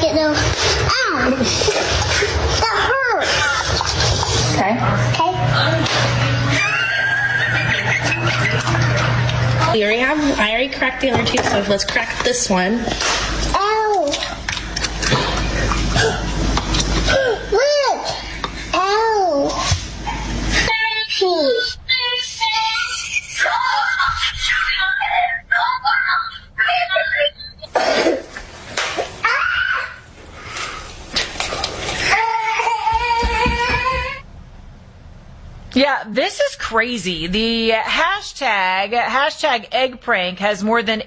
Ow! That hurt. Okay. I already cracked the other two, so let's crack this one. Ow! Look! Ow! Please. Yeah, this is crazy. The hashtag egg prank has more than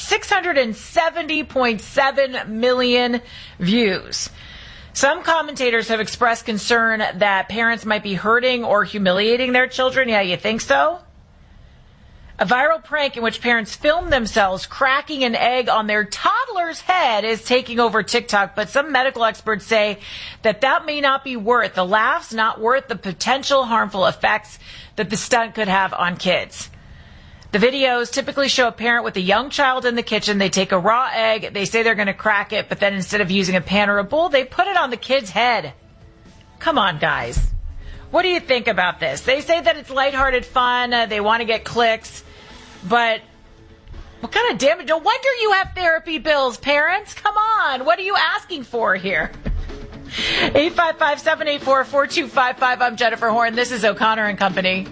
670.7 million views. Some commentators have expressed concern that parents might be hurting or humiliating their children. Yeah, you think so? A viral prank in which parents film themselves cracking an egg on their toddler's head is taking over TikTok, but some medical experts say that may not be worth the laughs, not worth the potential harmful effects that the stunt could have on kids. The videos typically show a parent with a young child in the kitchen. They take a raw egg, they say they're going to crack it, but then instead of using a pan or a bowl, they put it on the kid's head. Come on, guys. What do you think about this? They say that it's lighthearted fun, they want to get clicks. But what kind of damage? No wonder you have therapy bills, parents. Come on. What are you asking for here? 855-784-4255. I'm Jennifer Horn. This is O'Connor and Company.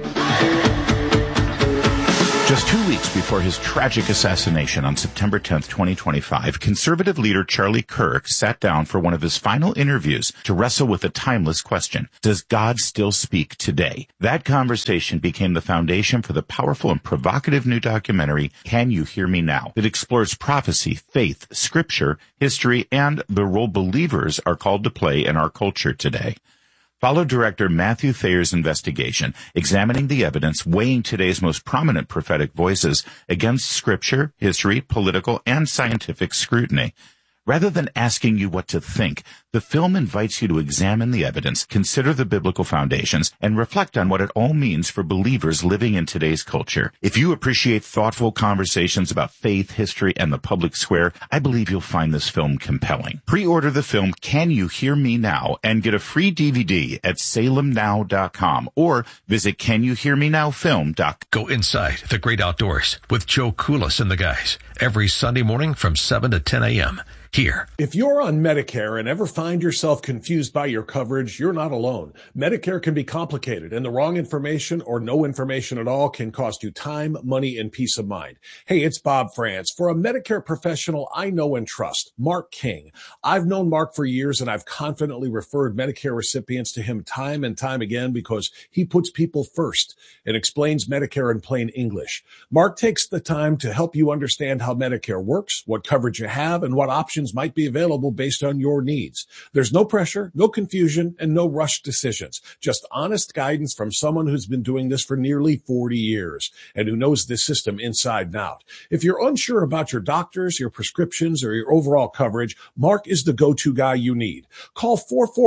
Just 2 weeks before his tragic assassination on September 10th, 2025, conservative leader Charlie Kirk sat down for one of his final interviews to wrestle with a timeless question. Does God still speak today? That conversation became the foundation for the powerful and provocative new documentary, Can You Hear Me Now? That explores prophecy, faith, scripture, history, and the role believers are called to play in our culture today. Follow director Matthew Thayer's investigation, examining the evidence, weighing today's most prominent prophetic voices against scripture, history, political, and scientific scrutiny. Rather than asking you what to think, the film invites you to examine the evidence, consider the biblical foundations, and reflect on what it all means for believers living in today's culture. If you appreciate thoughtful conversations about faith, history, and the public square, I believe you'll find this film compelling. Pre-order the film Can You Hear Me Now? And get a free DVD at salemnow.com or visit canyouhearmenowfilm.com. Go inside the great outdoors with Joe Koulis and the guys every Sunday morning from 7 to 10 a.m. here. If you're on Medicare and ever find yourself confused by your coverage, you're not alone. Medicare can be complicated, and the wrong information or no information at all can cost you time, money, and peace of mind. Hey, it's Bob France. For a Medicare professional I know and trust, Mark King. I've known Mark for years, and I've confidently referred Medicare recipients to him time and time again because he puts people first and explains Medicare in plain English. Mark takes the time to help you understand how Medicare works, what coverage you have, and what options might be available based on your needs. There's no pressure, no confusion, and no rushed decisions. Just honest guidance from someone who's been doing this for nearly 40 years and who knows this system inside and out. If you're unsure about your doctors, your prescriptions, or your overall coverage, Mark is the go-to guy you need. Call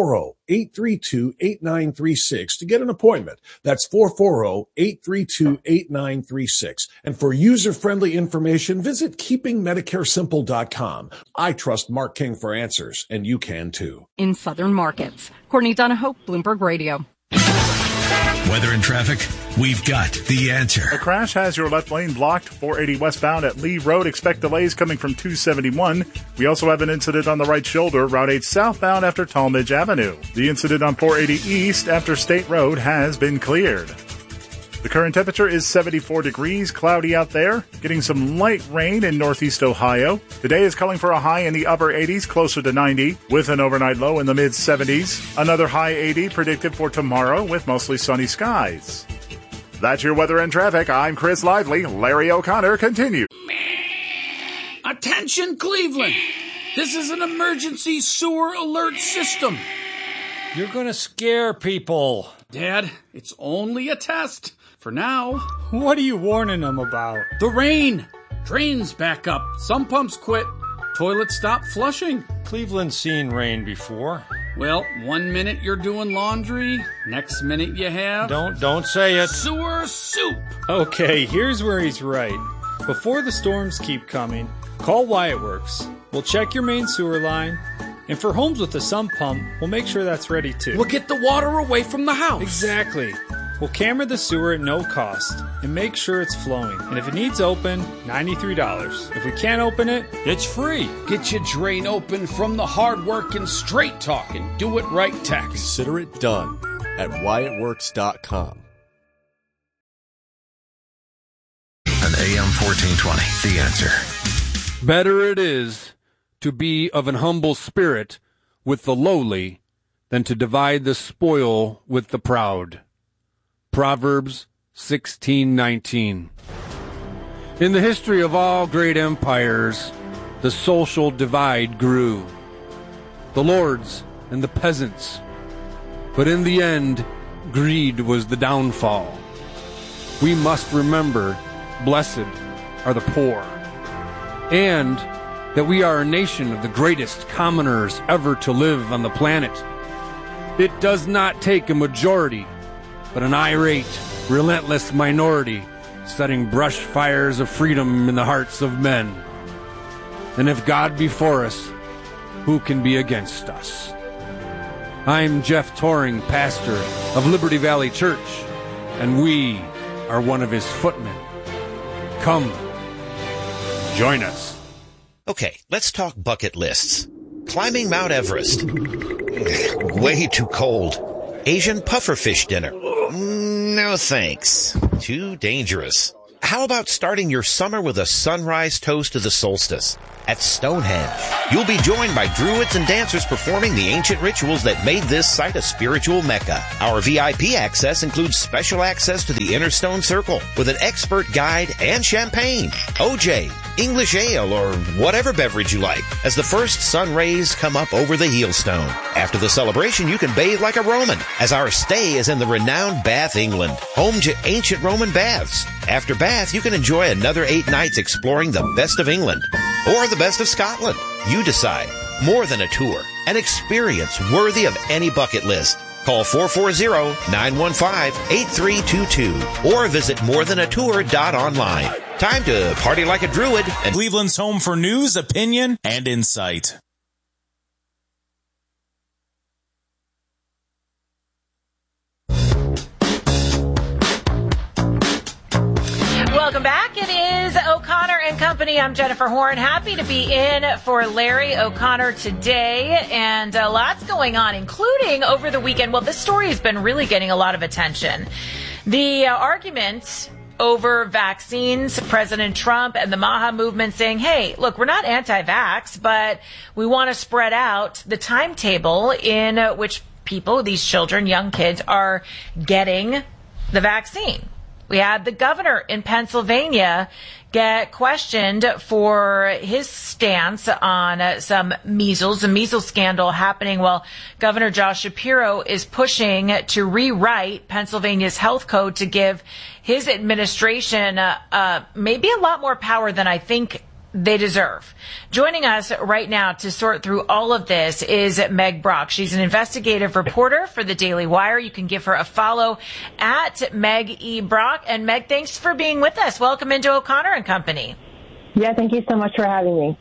440-832-8936 to get an appointment. That's 440-832-8936. And for user-friendly information, visit keepingmedicaresimple.com. I trust Mark King for answers, and you can too. In southern markets. Courtney Donahoe, Bloomberg Radio. Weather and traffic, we've got the answer. A crash has your left lane blocked. 480 westbound at Lee Road. Expect delays coming from 271. We also have an incident on the right shoulder, Route 8 southbound after Talmadge Avenue. The incident on 480 east after State Road has been cleared. The current temperature is 74 degrees, cloudy out there, getting some light rain in northeast Ohio. Today is calling for a high in the upper 80s, closer to 90, with an overnight low in the mid-70s. Another high 80 predicted for tomorrow with mostly sunny skies. That's your weather and traffic. I'm Chris Lively. Larry O'Connor continues. Attention, Cleveland! This is an emergency sewer alert system. You're gonna scare people. Dad, it's only a test. For now. What are you warning them about? The rain. Drains back up. Some pumps quit. Toilets stop flushing. Cleveland's seen rain before. Well, 1 minute you're doing laundry. Next minute you have... Don't say it. Sewer soup. Okay, here's where he's right. Before the storms keep coming, Call Wyatt Works. We'll check your main sewer line. And for homes with a sump pump, we'll make sure that's ready too. We'll get the water away from the house. Exactly. We'll camera the sewer at no cost and make sure it's flowing. And if it needs open, $93. If we can't open it, it's free. Get your drain open from the hard-working, straight-talking, do-it-right tax. Consider it done at WyattWorks.com. An AM 1420, The Answer. Better it is to be of an humble spirit with the lowly than to divide the spoil with the proud. Proverbs 16:19. In the history of all great empires, the social divide grew. The lords and the peasants. But in the end, greed was the downfall. We must remember, blessed are the poor, and that we are a nation of the greatest commoners ever to live on the planet. It does not take a majority, but an irate, relentless minority setting brush fires of freedom in the hearts of men. And if God be for us, who can be against us? I'm Jeff Toring, pastor of Liberty Valley Church, and we are one of his footmen. Come, join us. Okay, let's talk bucket lists. Climbing Mount Everest. Way too cold. Asian pufferfish dinner. No thanks. Too dangerous. How about starting your summer with a sunrise toast to the solstice at Stonehenge? You'll be joined by druids and dancers performing the ancient rituals that made this site a spiritual mecca. Our VIP access includes special access to the Inner Stone Circle with an expert guide and champagne, OJ, English ale, or whatever beverage you like, as the first sun rays come up over the Heelstone. After the celebration, you can bathe like a Roman, as our stay is in the renowned Bath, England, home to ancient Roman baths. After Bath, you can enjoy another 8 nights exploring the best of England, or the best of Scotland. You decide. More than a tour, an experience worthy of any bucket list. Call 440-915-8322 or visit morethanatour.online. Time to party like a druid and Cleveland's home for news, opinion, and insight. Welcome back. It is O'Connor and Company. I'm Jennifer Horn. Happy to be in for Larry O'Connor today. And lots going on, including over the weekend. Well, this story has been really getting a lot of attention. The argument over vaccines, President Trump and the MAHA movement saying, hey, look, we're not anti-vax, but we want to spread out the timetable in which people, these children, young kids, are getting the vaccine. We had the governor in Pennsylvania get questioned for his stance on some measles, a measles scandal happening while Governor Josh Shapiro is pushing to rewrite Pennsylvania's health code to give his administration maybe a lot more power than I think they deserve. Joining us right now to sort through all of this is Meg Brock. She's an investigative reporter for the Daily Wire. You can give her a follow at Meg E. Brock. And Meg, thanks for being with us. Welcome into O'Connor and Company. Yeah, thank you so much for having me.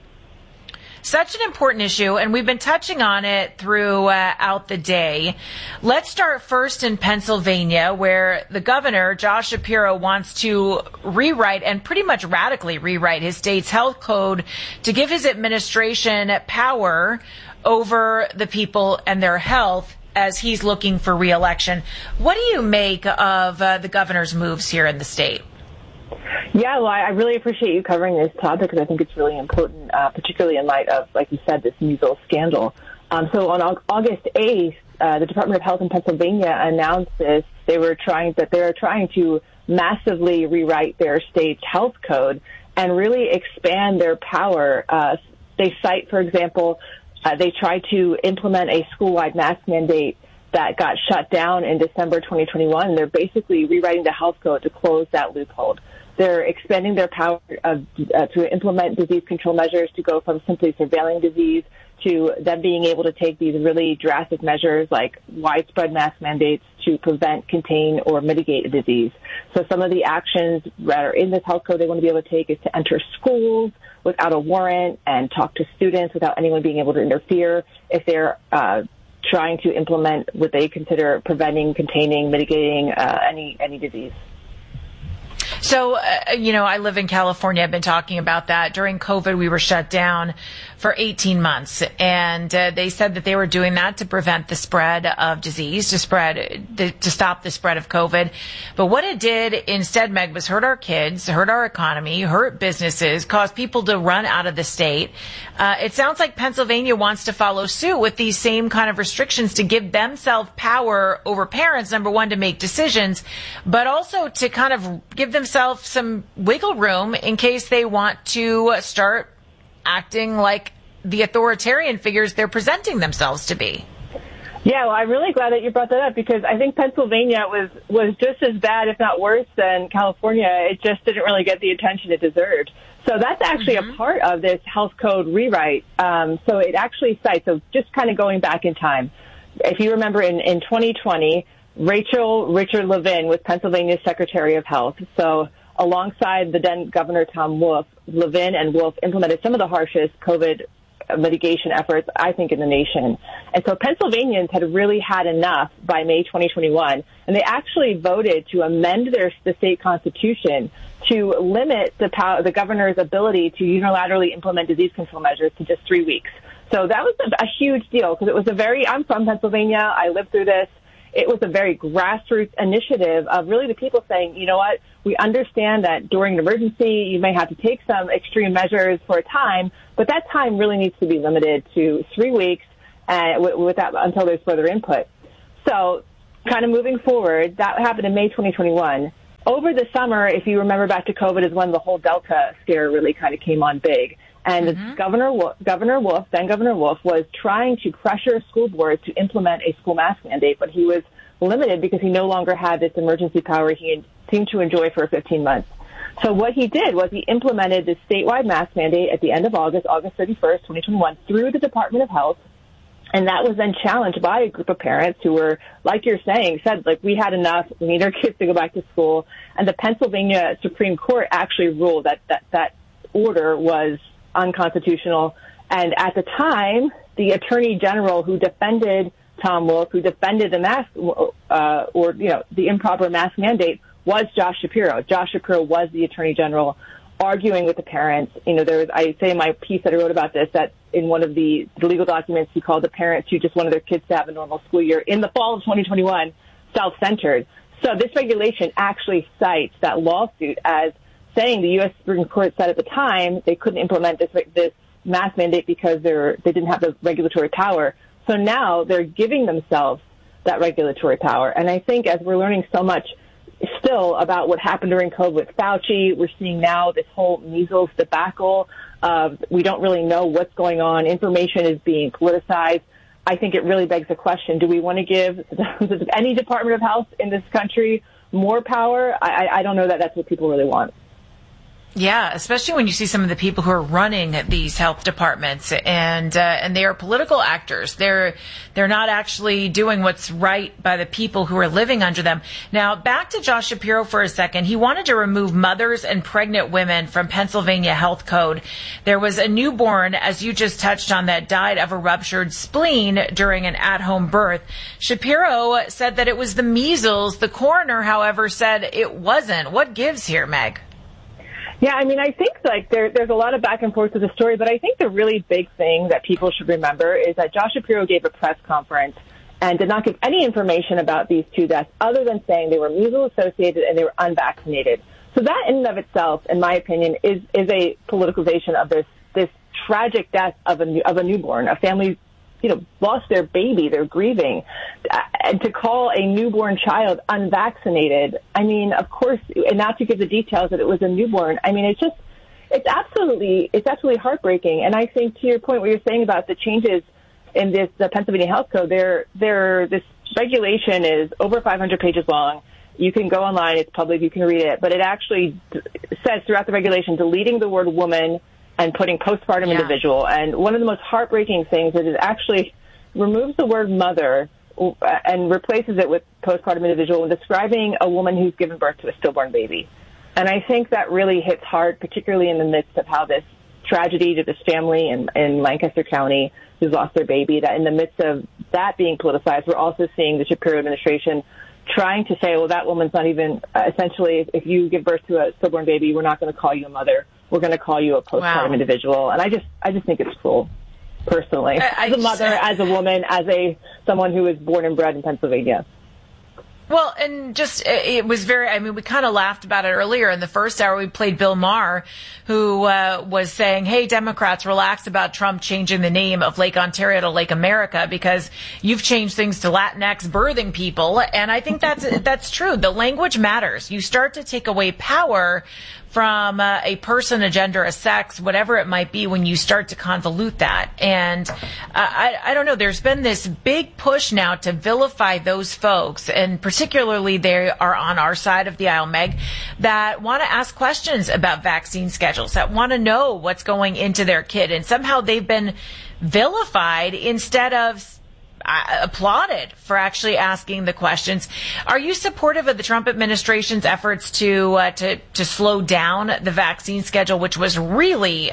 Such an important issue, and we've been touching on it throughout the day. Let's start first in Pennsylvania, where the governor, Josh Shapiro, wants to rewrite and pretty much radically rewrite his state's health code to give his administration power over the people and their health as he's looking for re-election. What do you make of the governor's moves here in the state? Yeah, well, I really appreciate you covering this topic because I think it's really important, particularly in light of, like you said, this measles scandal. So on August 8th, the Department of Health in Pennsylvania announced this. They were trying to massively rewrite their state's health code and really expand their power. They cite, for example, they tried to implement a school-wide mask mandate that got shut down in December 2021. They're basically rewriting the health code to close that loophole. They're expanding their power to implement disease control measures to go from simply surveilling disease to them being able to take these really drastic measures like widespread mask mandates to prevent, contain, or mitigate a disease. So some of the actions that are in this health code they want to be able to take is to enter schools without a warrant and talk to students without anyone being able to interfere if they're trying to implement what they consider preventing, containing, mitigating any disease. So, I live in California. I've been talking about that. During COVID, we were shut down for 18 months. And they said that they were doing that to prevent the spread of disease, to stop the spread of COVID. But what it did instead, Meg, was hurt our kids, hurt our economy, hurt businesses, cause people to run out of the state. It sounds like Pennsylvania wants to follow suit with these same kind of restrictions to give themselves power over parents, number one, to make decisions, but also to kind of give themselves some wiggle room in case they want to start acting like the authoritarian figures they're presenting themselves to be. Yeah, well, I'm really glad that you brought that up because I think Pennsylvania was just as bad, if not worse, than California. It just didn't really get the attention it deserved. So that's actually a part of this health code rewrite. So it actually cites, so just kind of going back in time, if you remember in 2020, Rachel Richard Levin was Pennsylvania's Secretary of Health. So alongside the then Governor Tom Wolf, Levin and Wolf implemented some of the harshest COVID mitigation efforts, I think, in the nation. And so Pennsylvanians had really had enough by May 2021, and they actually voted to amend the state constitution to limit the governor's ability to unilaterally implement disease control measures to just 3 weeks. So that was a huge deal because it was I'm from Pennsylvania. I lived through this. It was a very grassroots initiative of really the people saying, you know what, we understand that during an emergency you may have to take some extreme measures for a time, but that time really needs to be limited to 3 weeks until there's further input. So kind of moving forward, that happened in May 2021. Over the summer, if you remember back to COVID, is when the whole Delta scare really kind of came on big. And Governor Wolf, then Governor Wolf, was trying to pressure school boards to implement a school mask mandate, but he was limited because he no longer had this emergency power he seemed to enjoy for 15 months. So what he did was he implemented this statewide mask mandate at the end of August 31st, 2021, through the Department of Health. And that was then challenged by a group of parents who were, like you're saying, said, like, we had enough, we need our kids to go back to school. And the Pennsylvania Supreme Court actually ruled that order was unconstitutional. And at the time, the Attorney General who defended Tom Wolf, who defended the mask the improper mask mandate, was Josh Shapiro. Josh Shapiro was the Attorney General arguing with the parents. I say in my piece that I wrote about this that in one of the legal documents he called the parents who just wanted their kids to have a normal school year in the fall of 2021 self-centered. So this regulation actually cites that lawsuit as saying the U.S. Supreme Court said at the time they couldn't implement this mask mandate because they didn't have the regulatory power. So now they're giving themselves that regulatory power. And I think as we're learning so much still about what happened during COVID with Fauci, we're seeing now this whole measles debacle. We don't really know what's going on. Information is being politicized. I think it really begs the question, do we want to give any Department of Health in this country more power? I don't know that that's what people really want. Yeah, especially when you see some of the people who are running these health departments, and they are political actors. They're not actually doing what's right by the people who are living under them. Now, back to Josh Shapiro for a second. He wanted to remove mothers and pregnant women from Pennsylvania health code. There was a newborn, as you just touched on, that died of a ruptured spleen during an at-home birth. Shapiro said that it was the measles. The coroner, however, said it wasn't. What gives here, Meg? Yeah, I mean, I think there's a lot of back and forth to the story, but I think the really big thing that people should remember is that Josh Shapiro gave a press conference and did not give any information about these two deaths other than saying they were measles associated and they were unvaccinated. So that in and of itself, in my opinion, is a politicalization of this tragic death of a newborn. A family, lost their baby, they're grieving. And to call a newborn child unvaccinated, I mean, of course, and not to give the details that it was a newborn, I mean, it's absolutely heartbreaking. And I think to your point, what you're saying about the changes in the Pennsylvania Health Code, this regulation is over 500 pages long. You can go online, it's public, you can read it, but it actually says throughout the regulation, deleting the word woman and putting postpartum individual. And one of the most heartbreaking things is it actually removes the word mother and replaces it with postpartum individual when describing a woman who's given birth to a stillborn baby. And I think that really hits hard, particularly in the midst of how this tragedy to this family in Lancaster County who's lost their baby, that in the midst of that being politicized, we're also seeing the Shapiro administration trying to say, well, that woman's not even, essentially, if you give birth to a stillborn baby, we're not going to call you a mother. We're going to call you a postpartum individual. And I just think it's cruel, personally. As a mother, as a woman, as someone who was born and bred in Pennsylvania. Well, and just, it was we kind of laughed about it earlier. In the first hour, we played Bill Maher, who was saying, hey, Democrats, relax about Trump changing the name of Lake Ontario to Lake America because you've changed things to Latinx birthing people. And I think that's true. The language matters. You start to take away power from a person, a gender, a sex, whatever it might be, when you start to convolute that. And I don't know, there's been this big push now to vilify those folks, and particularly they are on our side of the aisle, Meg, that want to ask questions about vaccine schedules, that want to know what's going into their kid. And somehow they've been vilified instead of applauded for actually asking the questions. Are you supportive of the Trump administration's efforts to slow down the vaccine schedule, which was really,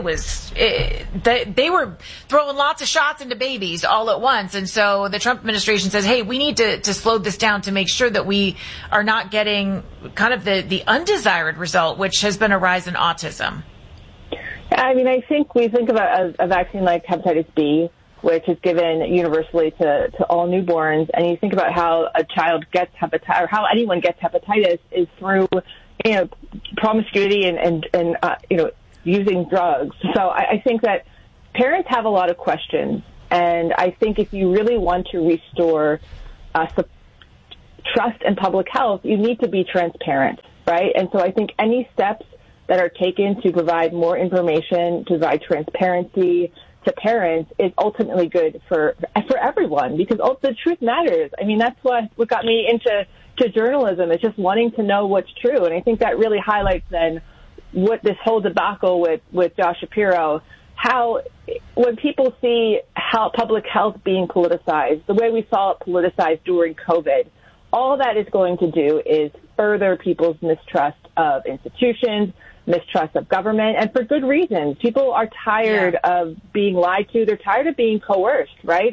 they were throwing lots of shots into babies all at once. And so the Trump administration says, hey, we need to slow this down to make sure that we are not getting kind of the undesired result, which has been a rise in autism. I think we think about a vaccine like hepatitis B, which is given universally to all newborns. And you think about how a child gets hepatitis, or how anyone gets hepatitis, is through, promiscuity and using drugs. So I think that parents have a lot of questions. And I think if you really want to restore trust in public health, you need to be transparent, right? And so I think any steps that are taken to provide more information, to provide transparency to parents, is ultimately good for everyone, because the truth matters. That's what got me into journalism, is just wanting to know what's true. And I think that really highlights then what this whole debacle with Josh Shapiro, how when people see how public health being politicized, the way we saw it politicized during COVID, all that is going to do is further people's mistrust of institutions, mistrust of government, and for good reasons. People are tired of being lied to. They're tired of being coerced, right?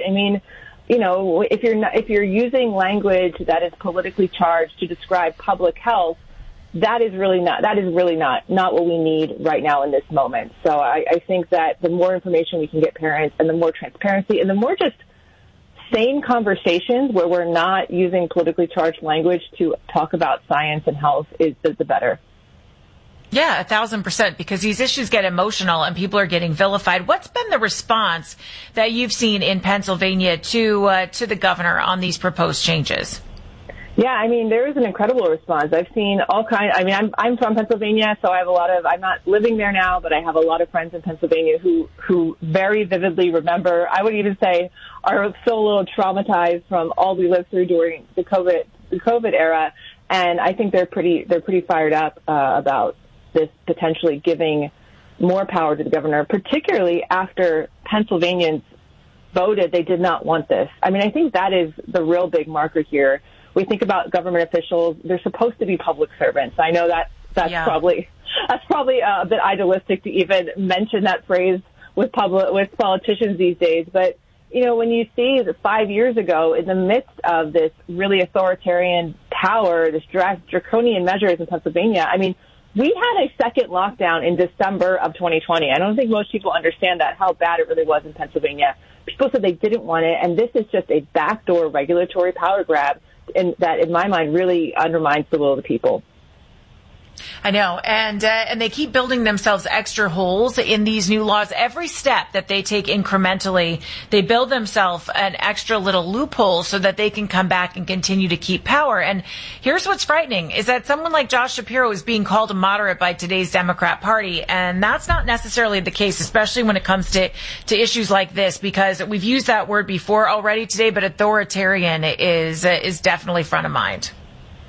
If you're using language that is politically charged to describe public health, that is really not what we need right now in this moment. So I think that the more information we can get parents, and the more transparency, and the more just sane conversations where we're not using politically charged language to talk about science and health, is the better. Yeah, 1,000%, because these issues get emotional and people are getting vilified. What's been the response that you've seen in Pennsylvania to the governor on these proposed changes? Yeah, there is an incredible response. I've seen all kinds. I'm from Pennsylvania, so I have I'm not living there now, but I have a lot of friends in Pennsylvania who very vividly remember, I would even say, are still a little traumatized from all we lived through during the COVID era. And I think they're pretty fired up about this potentially giving more power to the governor, particularly after Pennsylvanians voted they did not want this. I think that is the real big marker here. We think about government officials; they're supposed to be public servants. I know that's probably a bit idealistic to even mention that phrase with politicians these days. But when you see that 5 years ago, in the midst of this really authoritarian power, this draconian measures in Pennsylvania, we had a second lockdown in December of 2020. I don't think most people understand how bad it really was in Pennsylvania. People said they didn't want it, and this is just a backdoor regulatory power grab that, in my mind, really undermines the will of the people. I know, and they keep building themselves extra holes in these new laws. Every step that they take incrementally, they build themselves an extra little loophole so that they can come back and continue to keep power. And here's what's frightening, is that someone like Josh Shapiro is being called a moderate by today's Democrat Party, and that's not necessarily the case, especially when it comes to issues like this, because we've used that word before already today, but authoritarian is definitely front of mind.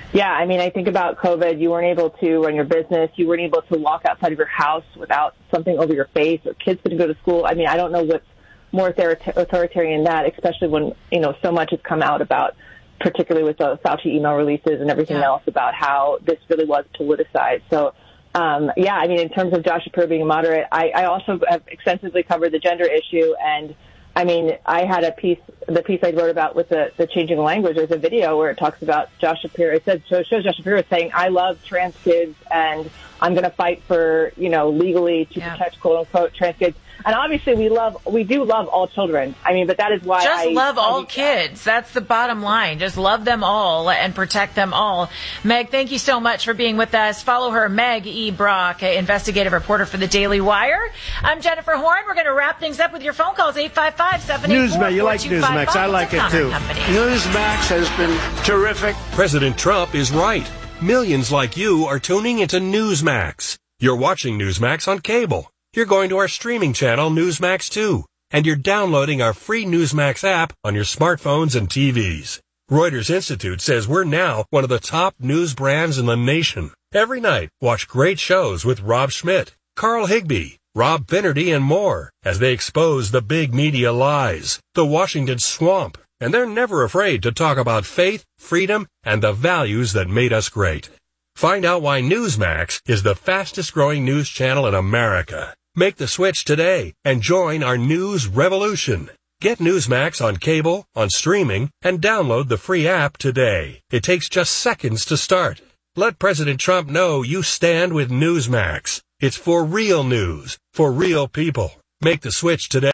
Yeah, I mean, I think about COVID. You weren't able to run your business. You weren't able to walk outside of your house without something over your face, or kids couldn't go to school. I mean, I don't know what's more authoritarian than that, especially when, so much has come out about, particularly with the Fauci email releases and everything else, about how this really was politicized. So, yeah, I mean, in terms of Josh Shapiro being a moderate, I also have extensively covered the gender issue. And I mean, I had the piece I wrote about with the changing language. There's a video where it talks about Josh Shapiro. It shows Josh Shapiro saying, I love trans kids and I'm going to fight for, legally to protect quote unquote trans kids. And obviously we do love all children. I mean, but that is why I love all kids. That's the bottom line. Just love them all and protect them all. Meg, thank you so much for being with us. Follow her, Meg E. Brock, investigative reporter for the Daily Wire. I'm Jennifer Horn. We're going to wrap things up with your phone calls, 855-784-4255. Newsmax, you like Newsmax. I like it too. Newsmax has been terrific. President Trump is right. Millions like you are tuning into Newsmax. You're watching Newsmax on cable. You're going to our streaming channel, Newsmax 2, and you're downloading our free Newsmax app on your smartphones and TVs. Reuters Institute says we're now one of the top news brands in the nation. Every night, watch great shows with Rob Schmidt, Carl Higbie, Rob Finnerty, and more as they expose the big media lies, the Washington swamp, and they're never afraid to talk about faith, freedom, and the values that made us great. Find out why Newsmax is the fastest growing news channel in America. Make the switch today and join our news revolution. Get Newsmax on cable, on streaming, and download the free app today. It takes just seconds to start. Let President Trump know you stand with Newsmax. It's for real news, for real people. Make the switch today.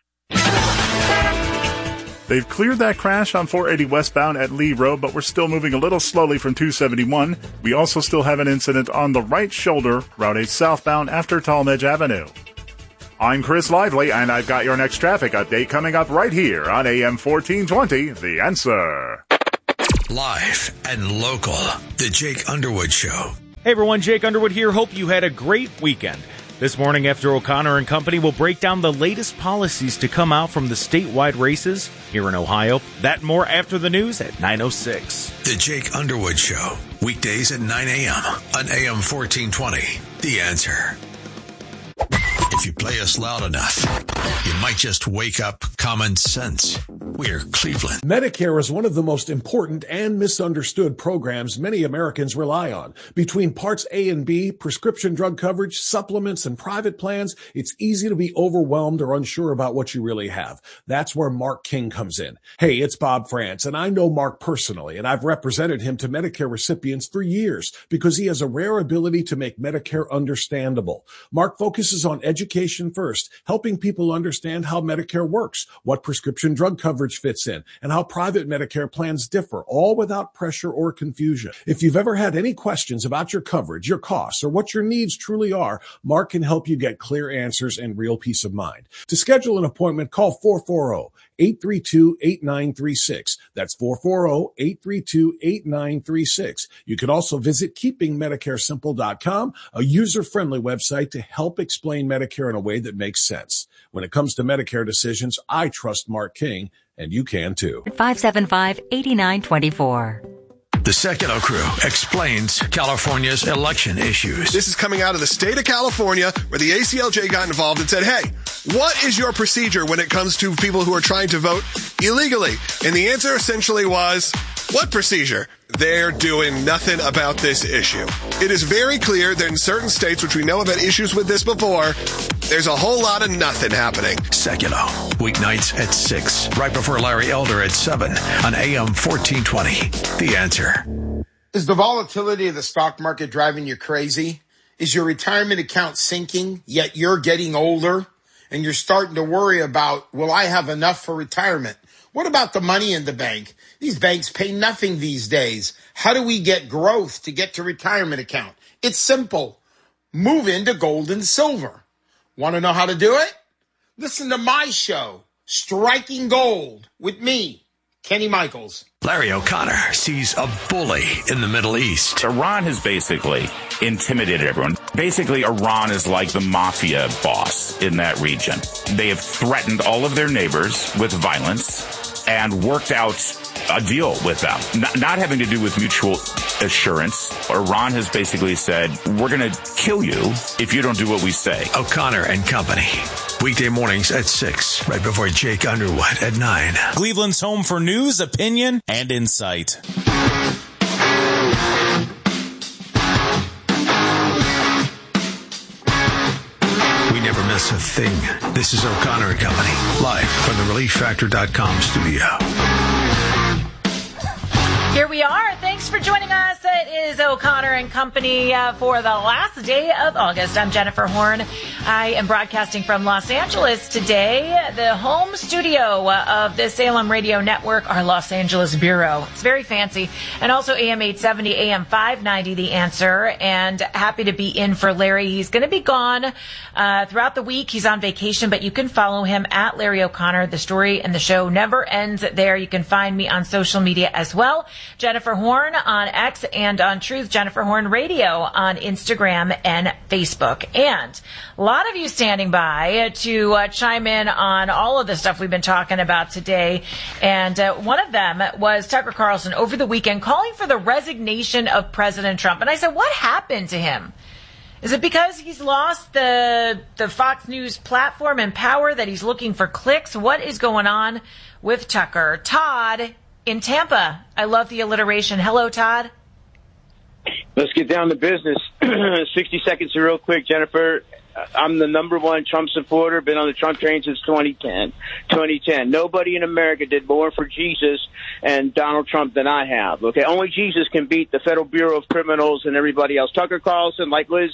They've cleared that crash on 480 westbound at Lee Road, but we're still moving a little slowly from 271. We also still have an incident on the right shoulder, Route 8 southbound after Talmadge Avenue. I'm Chris Lively, and I've got your next traffic update coming up right here on AM 1420, The Answer. Live and local, The Jake Underwood Show. Hey everyone, Jake Underwood here. Hope you had a great weekend. This morning, after O'Connor and Company will break down the latest policies to come out from the statewide races here in Ohio. That and more after the news at 9:06. The Jake Underwood Show, weekdays at 9 a.m. on AM 1420, The Answer. If you play us loud enough, you might just wake up common sense. We're Cleveland. Medicare is one of the most important and misunderstood programs many Americans rely on. Between Parts A and B, prescription drug coverage, supplements, and private plans, it's easy to be overwhelmed or unsure about what you really have. That's where Mark King comes in. Hey, it's Bob France, and I know Mark personally, and I've represented him to Medicare recipients for years because he has a rare ability to make Medicare understandable. Mark focuses on education first, helping people understand how Medicare works, what prescription drug coverage fits in, and how private Medicare plans differ, all without pressure or confusion. If you've ever had any questions about your coverage, your costs, or what your needs truly are, Mark can help you get clear answers and real peace of mind. To schedule an appointment, call 440-832-8936. That's 440-832-8936. You can also visit keepingmedicaresimple.com, a user-friendly website to help explain Medicare in a way that makes sense. When it comes to Medicare decisions, I trust Mark King, and you can too. 575-8924. The Sekulow Crew explains California's election issues. This is coming out of the state of California, where the ACLJ got involved and said, hey, what is your procedure when it comes to people who are trying to vote illegally? And the answer essentially was, what procedure? They're doing nothing about this issue. It is very clear that in certain states, which we know have had issues with this before, there's a whole lot of nothing happening. Sekulow, weeknights at 6, right before Larry Elder at 7 on AM 1420. The Answer. Is the volatility of the stock market driving you crazy? Is your retirement account sinking, yet you're getting older and you're starting to worry about, will I have enough for retirement? What about the money in the bank? These banks pay nothing these days. How do we get growth to get to retirement account? It's simple. Move into gold and silver. Want to know how to do it? Listen to my show, Striking Gold, with me, Kenny Michaels. Larry O'Connor sees a bully in the Middle East. Iran has basically intimidated everyone. Basically, Iran is like the mafia boss in that region. They have threatened all of their neighbors with violence and worked out a deal with them, not having to do with mutual assurance. Iran has basically said, we're going to kill you if you don't do what we say. O'Connor and Company. Weekday mornings at 6, right before Jake Underwood at 9. Cleveland's home for news, opinion, and insight. We never miss a thing. This is O'Connor and Company, live from the ReliefFactor.com studio. Here we are. Thanks for joining us. It is O'Connor and Company for the last day of August. I'm Jennifer Horn. I am broadcasting from Los Angeles today, the home studio of the Salem Radio Network, our Los Angeles bureau. It's very fancy. And also AM 870, AM 590, The Answer. And happy to be in for Larry. He's going to be gone throughout the week. He's on vacation, but you can follow him at Larry O'Connor. The story and the show never ends there. You can find me on social media as well. Jennifer Horn on X and on Truth, Jennifer Horn Radio on Instagram and Facebook. And a lot of you standing by to chime in on all of the stuff we've been talking about today. And one of them was Tucker Carlson over the weekend calling for the resignation of President Trump. And I said, what happened to him? Is it because he's lost the Fox News platform and power, that he's looking for clicks? What is going on with Tucker? Todd in Tampa. I love the alliteration. Hello, Todd. Let's get down to business. 60 seconds real quick, Jennifer. I'm the number one Trump supporter, been on the Trump train since 2010. Nobody in America did more for Jesus and Donald Trump than I have. Okay, only Jesus can beat the Federal Bureau of Criminals and everybody else. Tucker Carlson, Liz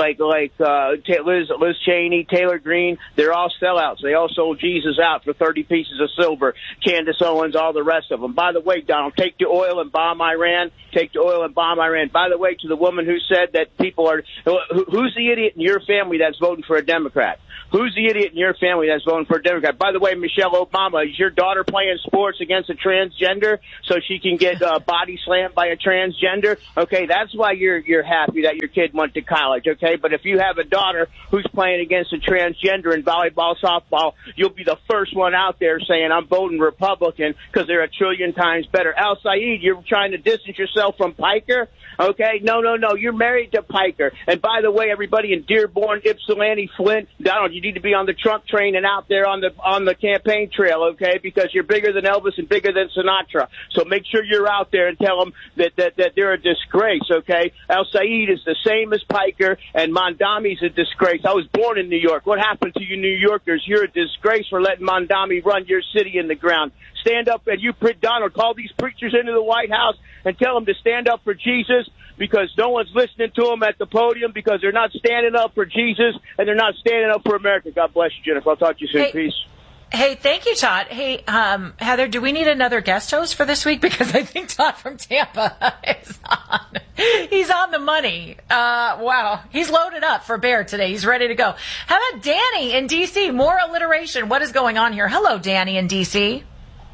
Cheney, Taylor Greene, they're all sellouts. They all sold Jesus out for 30 pieces of silver. Candace Owens, all the rest of them. By the way, Donald, take the oil and bomb Iran. Take the oil and bomb Iran. By the way, to the woman who said that people are, who's the idiot in your family that's voting for a Democrat? Who's the idiot in your family that's voting for a Democrat? By the way, Michelle Obama, is your daughter playing sports against a transgender so she can get body slammed by a transgender? Okay, that's why you're happy that your kid went to college, okay? But if you have a daughter who's playing against a transgender in volleyball, softball, you'll be the first one out there saying, I'm voting Republican because they're a trillion times better. Al Saeed, you're trying to distance yourself from Piker? Okay, no, you're married to Piker. And by the way, everybody in Dearborn, Ypsilanti, Flint, Donald, you need to be on the Trump train and out there on the campaign trail, okay? Because you're bigger than Elvis and bigger than Sinatra. So make sure you're out there and tell them that they're a disgrace, okay? Al Saeed is the same as Piker, and Mondami's a disgrace. I was born in New York. What happened to you New Yorkers? You're a disgrace for letting Mondami run your city in the ground. Stand up, and you, Donald, call these preachers into the White House and tell them to stand up for Jesus, because no one's listening to them at the podium, because they're not standing up for Jesus and they're not standing up for America. God bless you, Jennifer. I'll talk to you soon. Peace. Hey, thank you, Todd. Hey, Heather, do we need another guest host for this week? Because I think Todd from Tampa is on. He's on the money. Wow. He's loaded up for Bear today. He's ready to go. How about Danny in D.C.? More alliteration. What is going on here? Hello, Danny in D.C.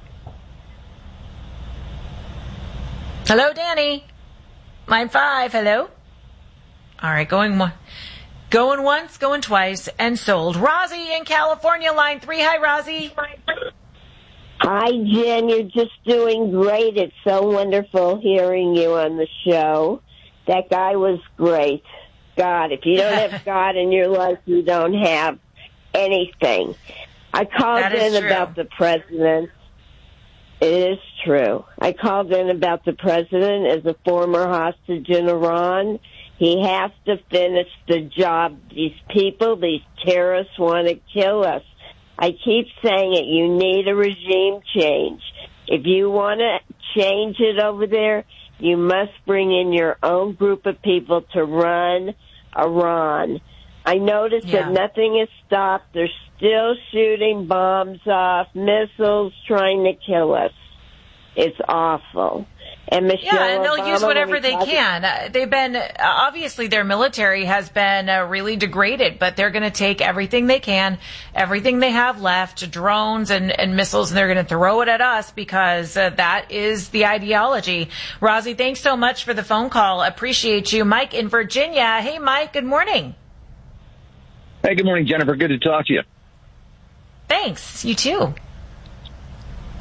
Hello, Danny. Line 5, hello. All right, going once, going twice, and sold. Rosie in California, line 3. Hi, Rosie. Hi, Jen. You're just doing great. It's so wonderful hearing you on the show. That guy was great. God, if you don't have God in your life, you don't have anything. I called in about the president. It is true. I called in about the president as a former hostage in Iran. He has to finish the job. These people, these terrorists want to kill us. I keep saying it. You need a regime change. If you want to change it over there, you must bring in your own group of people to run Iran. I noticed that nothing has stopped. They're still shooting bombs off, missiles, trying to kill us. It's awful. And Michelle and they'll Obama, use whatever they can. They've been, obviously their military has been really degraded, but they're going to take everything they can, everything they have left, drones and missiles, and they're going to throw it at us, because that is the ideology. Rosie, thanks so much for the phone call. Appreciate you. Mike in Virginia. Hey, Mike, good morning. Hey, good morning, Jennifer. Good to talk to you. Thanks. You too.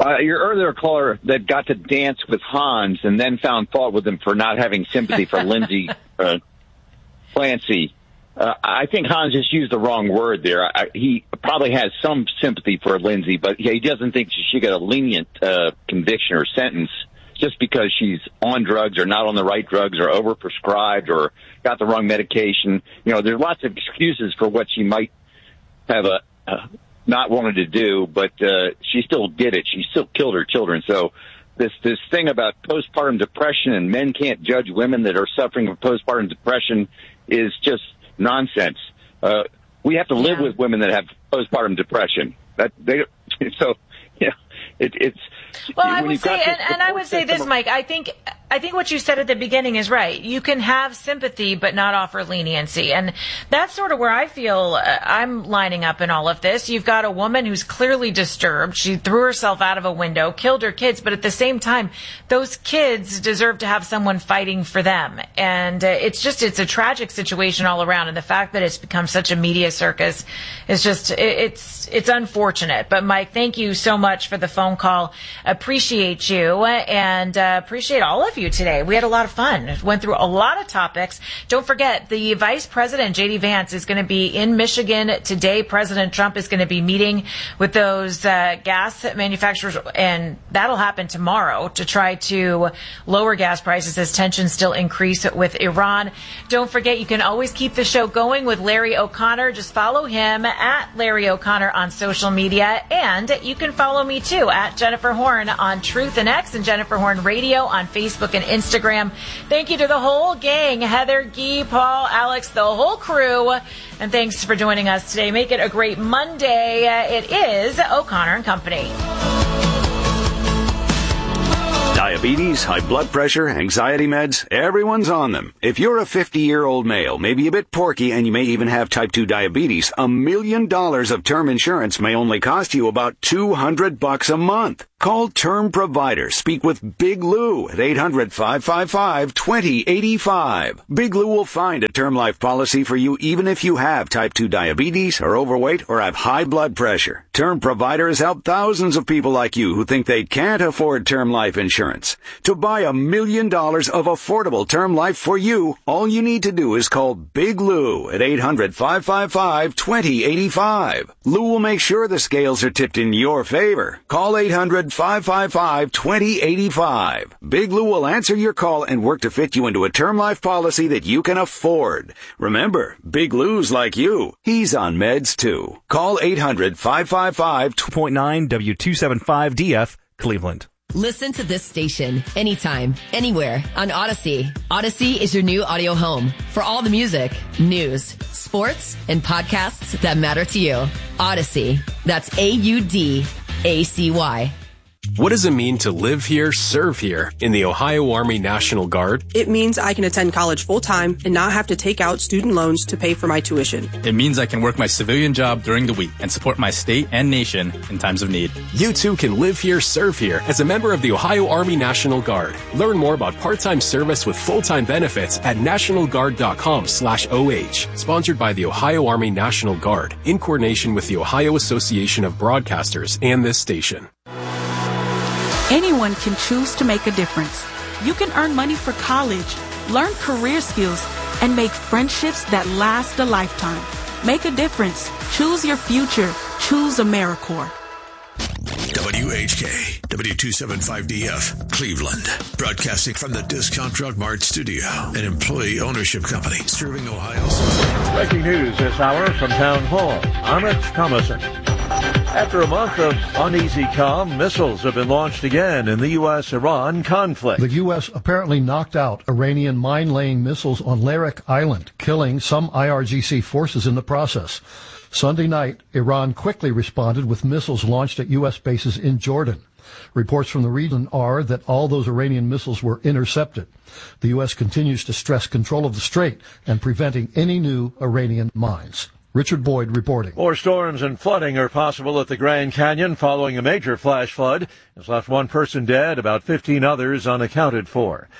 your earlier caller that got to dance with Hans and then found fault with him for not having sympathy for Lindsay Clancy. I think Hans just used the wrong word there. He probably has some sympathy for Lindsay, but he doesn't think she should get a lenient conviction or sentence just because she's on drugs or not on the right drugs or overprescribed or got the wrong medication. You know, there's lots of excuses for what she might have not wanted to do, but she still did it. She still killed her children. So this thing about postpartum depression and men can't judge women that are suffering from postpartum depression is just nonsense. We have to live with women that have postpartum depression. It's. Well, I would say, and I would say this, Mike. I think what you said at the beginning is right. You can have sympathy, but not offer leniency, and that's sort of where I feel I'm lining up in all of this. You've got a woman who's clearly disturbed. She threw herself out of a window, killed her kids, but at the same time, those kids deserve to have someone fighting for them. And it's a tragic situation all around. And the fact that it's become such a media circus is just, it's unfortunate. But Mike, thank you so much for the phone call. Appreciate you and appreciate all of you today. We had a lot of fun. Went through a lot of topics. Don't forget, the Vice President, J.D. Vance, is going to be in Michigan today. President Trump is going to be meeting with those gas manufacturers, and that'll happen tomorrow to try to lower gas prices as tensions still increase with Iran. Don't forget, you can always keep the show going with Larry O'Connor. Just follow him at Larry O'Connor on social media, and you can follow me too at Jennifer Horn on Truth and X and Jennifer Horn Radio on Facebook and Instagram. Thank you to the whole gang, Heather, Guy, Paul, Alex, the whole crew, and thanks for joining us today. Make it a great Monday. It is O'Connor and Company. Diabetes, high blood pressure, anxiety meds, everyone's on them. If you're a 50-year-old male, maybe a bit porky, and you may even have type 2 diabetes, $1 million of term insurance may only cost you about $200 a month. Call Term Provider. Speak with Big Lou at 800-555-2085. Big Lou will find a term life policy for you even if you have type 2 diabetes, are overweight, or have high blood pressure. Term Provider has helped thousands of people like you who think they can't afford term life insurance. To buy $1 million of affordable term life for you, all you need to do is call Big Lou at 800-555-2085. Lou will make sure the scales are tipped in your favor. Call 800-555-2085. Big Lou will answer your call and work to fit you into a term life policy that you can afford. Remember, Big Lou's like you. He's on meds too. Call 800-555-2.9 W275DF, Cleveland. Listen to this station anytime, anywhere on Odyssey. Odyssey is your new audio home for all the music, news, sports, and podcasts that matter to you. Odyssey. That's AUDACY. What does it mean to live here, serve here in the Ohio Army National Guard? It means I can attend college full-time and not have to take out student loans to pay for my tuition. It means I can work my civilian job during the week and support my state and nation in times of need. You too can live here, serve here as a member of the Ohio Army National Guard. Learn more about part-time service with full-time benefits at nationalguard.com/OH. Sponsored by the Ohio Army National Guard in coordination with the Ohio Association of Broadcasters and this station. Anyone can choose to make a difference. You can earn money for college, learn career skills, and make friendships that last a lifetime. Make a difference. Choose your future. Choose AmeriCorps. WHK, W275DF, Cleveland. Broadcasting from the Discount Drug Mart studio, an employee ownership company serving Ohio's. Breaking news this hour from Town Hall. I'm Rich Thomason. After a month of uneasy calm, missiles have been launched again in the U.S.-Iran conflict. The U.S. apparently knocked out Iranian mine-laying missiles on Larak Island, killing some IRGC forces in the process. Sunday night, Iran quickly responded with missiles launched at U.S. bases in Jordan. Reports from the region are that all those Iranian missiles were intercepted. The U.S. continues to stress control of the strait and preventing any new Iranian mines. Richard Boyd reporting. More storms and flooding are possible at the Grand Canyon following a major flash flood. It's left one person dead, about 15 others unaccounted for.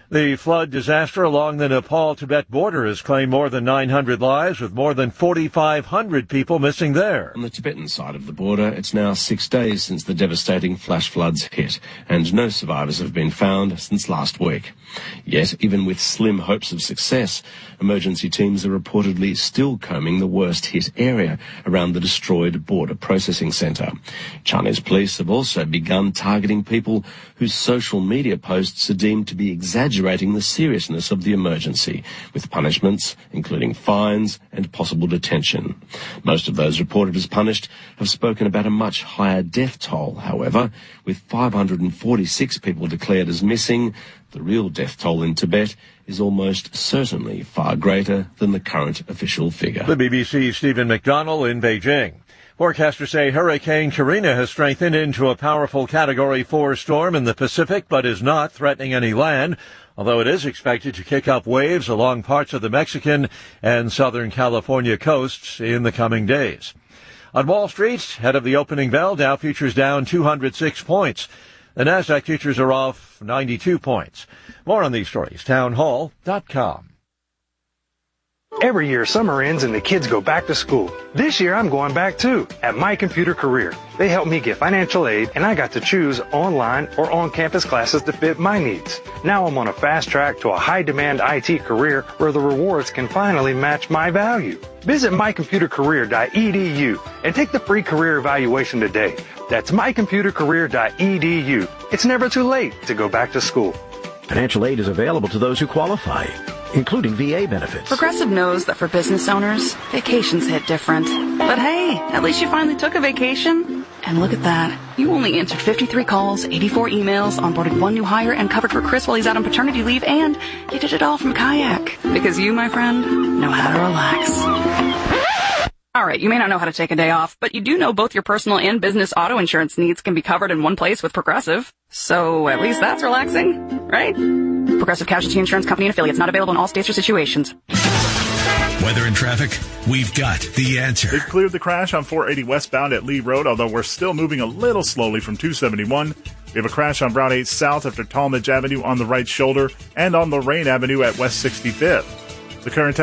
The flood disaster along the Nepal-Tibet border has claimed more than 900 lives, with more than 4,500 people missing there. On the Tibetan side of the border, it's now 6 days since the devastating flash floods hit, and no survivors have been found since last week. Yet, even with slim hopes of success, emergency teams are reportedly still combing the worst-hit area around the destroyed border processing centre. Chinese police have also begun targeting people whose social media posts are deemed to be exaggerating the seriousness of the emergency, with punishments including fines and possible detention. Most of those reported as punished have spoken about a much higher death toll. However, with 546 people declared as missing, the real death toll in Tibet is almost certainly far greater than the current official figure. The BBC's Stephen McDonnell in Beijing. Forecasters say Hurricane Karina has strengthened into a powerful Category 4 storm in the Pacific, but is not threatening any land, although it is expected to kick up waves along parts of the Mexican and Southern California coasts in the coming days. On Wall Street, ahead of the opening bell, Dow futures down 206 points. The Nasdaq futures are off 92 points. More on these stories, townhall.com. Every year, summer ends and the kids go back to school. This year, I'm going back too, at My Computer Career. They helped me get financial aid, and I got to choose online or on-campus classes to fit my needs. Now I'm on a fast track to a high-demand IT career where the rewards can finally match my value. Visit mycomputercareer.edu and take the free career evaluation today. That's mycomputercareer.edu. It's never too late to go back to school. Financial aid is available to those who qualify, including VA benefits. Progressive knows that for business owners, vacations hit different. But hey, at least you finally took a vacation. And look at that. You only answered 53 calls, 84 emails, onboarded one new hire, and covered for Chris while he's out on paternity leave, and you did it all from a kayak. Because you, my friend, know how to relax. All right, you may not know how to take a day off, but you do know both your personal and business auto insurance needs can be covered in one place with Progressive. So at least that's relaxing, right? Progressive Casualty Insurance Company and affiliates, not available in all states or situations. Weather and traffic, we've got the answer. They've cleared the crash on 480 westbound at Lee Road, although we're still moving a little slowly from 271. We have a crash on Brown 8 South after Talmadge Avenue on the right shoulder and on Lorraine Avenue at West 65th. The current